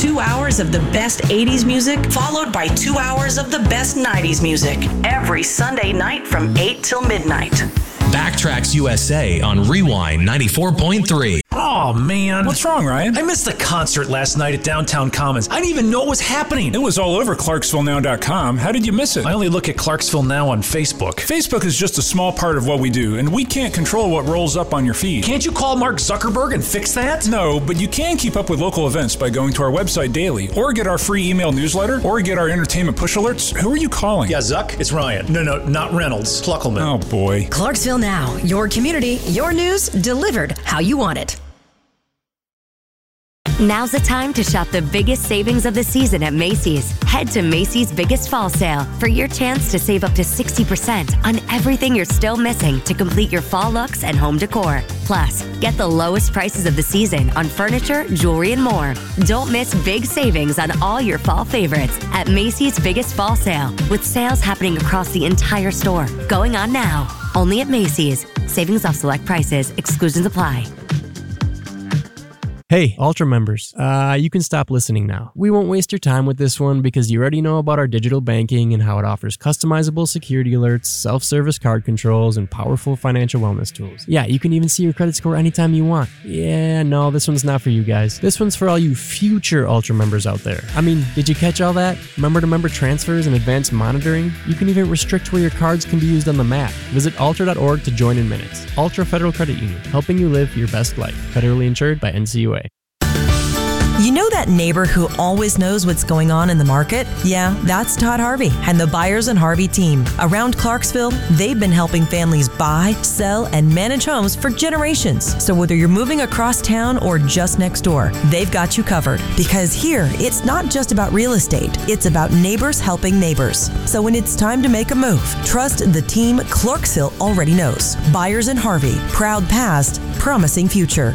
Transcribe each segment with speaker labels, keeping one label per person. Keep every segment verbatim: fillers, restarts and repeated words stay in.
Speaker 1: two hours of the best eighties music, followed by two hours of the best nineties music, every Sunday night from eight till midnight.
Speaker 2: Backtracks U S A on Rewind ninety-four point three.
Speaker 3: Oh, man.
Speaker 4: What's wrong, Ryan?
Speaker 3: I missed the concert last night at Downtown Commons. I didn't even know what was happening.
Speaker 4: It was all over Clarksville Now dot com. How did you miss it?
Speaker 3: I only look at Clarksville Now on Facebook.
Speaker 4: Facebook is just a small part of what we do, and we can't control what rolls up on your feed.
Speaker 3: Can't you call Mark Zuckerberg and fix that?
Speaker 4: No, but you can keep up with local events by going to our website daily, or get our free email newsletter, or get our entertainment push alerts. Who are you calling?
Speaker 3: Yeah, Zuck, it's Ryan. No, no, not Reynolds. Pluckelman.
Speaker 4: Oh, boy.
Speaker 5: Clarksville Now, your community, your news, delivered how you want it.
Speaker 6: Now's the time to shop the biggest savings of the season at Macy's. Head to Macy's Biggest Fall Sale for your chance to save up to sixty percent on everything you're still missing to complete your fall looks and home decor. Plus, get the lowest prices of the season on furniture, jewelry, and more. Don't miss big savings on all your fall favorites at Macy's Biggest Fall Sale, with sales happening across the entire store. Going on now. Only at Macy's. Savings off select prices. Exclusions apply.
Speaker 7: Hey, Ultra members, uh, you can stop listening now. We won't waste your time with this one because you already know about our digital banking and how it offers customizable security alerts, self-service card controls, and powerful financial wellness tools. Yeah, you can even see your credit score anytime you want. Yeah, no, this one's not for you guys. This one's for all you future Ultra members out there. I mean, did you catch all that? Member-to-member transfers and advanced monitoring? You can even restrict where your cards can be used on the map. Visit ultra dot org to join in minutes. Ultra Federal Credit Union, helping you live your best life. Federally insured by N C U A.
Speaker 8: You know that neighbor who always knows what's going on in the market? Yeah, that's Todd Harvey and the Byers and Harvey team. Around Clarksville, they've been helping families buy, sell, and manage homes for generations. So whether you're moving across town or just next door, they've got you covered. Because here, it's not just about real estate. It's about neighbors helping neighbors. So when it's time to make a move, trust the team Clarksville already knows. Byers and Harvey, proud past, promising future.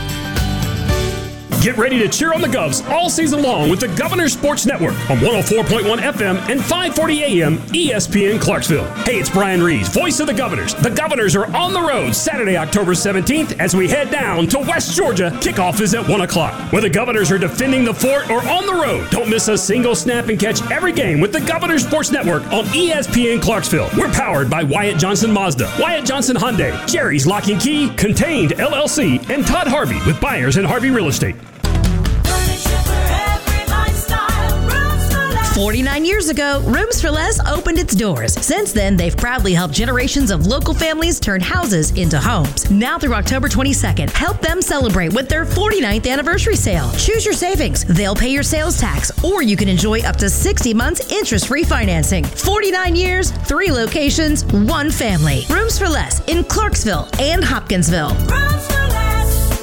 Speaker 9: Get ready to cheer on the Govs all season long with the Governor Sports Network on one oh four point one F M and five forty A M E S P N Clarksville. Hey, it's Brian Reeves, voice of the Governors. The Governors are on the road Saturday, October seventeenth as we head down to West Georgia. Kickoff is at one o'clock. Whether Governors are defending the fort or on the road, don't miss a single snap and catch every game with the Governor Sports Network on E S P N Clarksville. We're powered by Wyatt Johnson Mazda, Wyatt Johnson Hyundai, Jerry's Lock and Key, Contained L L C, and Todd Harvey with Byers and Harvey Real Estate.
Speaker 5: forty-nine years ago, Rooms for Less opened its doors. Since then, they've proudly helped generations of local families turn houses into homes. Now through October twenty-second, help them celebrate with their forty-ninth anniversary sale. Choose your savings. They'll pay your sales tax, or you can enjoy up to sixty months interest-free financing. forty-nine years, three locations, one family. Rooms for Less in Clarksville and Hopkinsville. Rooms for Less.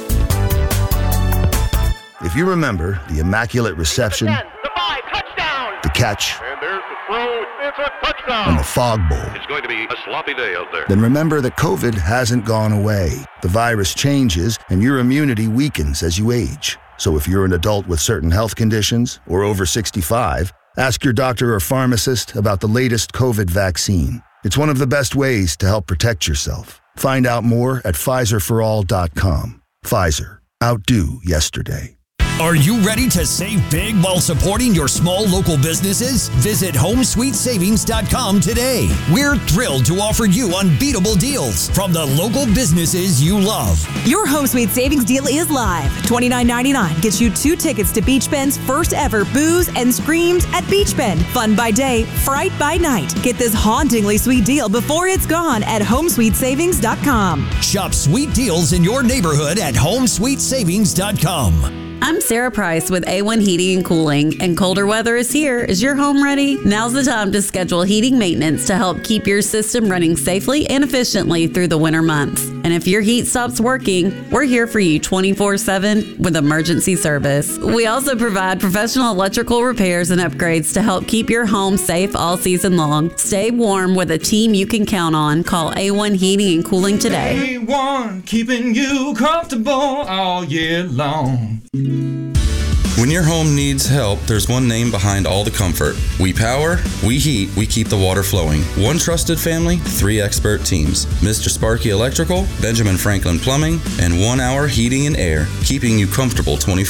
Speaker 10: If you remember the Immaculate Reception, the catch,
Speaker 11: and there's the throw. It's a touchdown.
Speaker 10: and the Fog Bowl,
Speaker 11: It's going to be a sloppy day out there.
Speaker 10: then remember that COVID hasn't gone away. The virus changes, and your immunity weakens as you age. So if you're an adult with certain health conditions or over sixty-five, ask your doctor or pharmacist about the latest COVID vaccine. It's one of the best ways to help protect yourself. Find out more at Pfizer for all dot com. Pfizer. Outdo yesterday.
Speaker 12: Are you ready to save big while supporting your small local businesses? Visit home sweet savings dot com today. We're thrilled to offer you unbeatable deals from the local businesses you love.
Speaker 13: Your Home Sweet Savings deal is live. twenty-nine ninety-nine gets you two tickets to Beach Bend's first ever Booze and Screams at Beach Bend. Fun by day, fright by night. Get this hauntingly sweet deal before it's gone at home sweet savings dot com.
Speaker 12: Shop sweet deals in your neighborhood at home sweet savings dot com.
Speaker 14: I'm Sarah Price with A one Heating and Cooling, and colder weather is here. Is your home ready? Now's the time to schedule heating maintenance to help keep your system running safely and efficiently through the winter months. And if your heat stops working, we're here for you twenty-four seven with emergency service. We also provide professional electrical repairs and upgrades to help keep your home safe all season long. Stay warm with a team you can count on. Call A one Heating and Cooling today.
Speaker 15: A one, keeping you comfortable all year long.
Speaker 16: When your home needs help, there's one name behind all the comfort. We power, we heat, we keep the water flowing. One trusted family, three expert teams. Mister Sparky Electrical, Benjamin Franklin Plumbing, and One Hour Heating and Air, keeping you comfortable twenty-four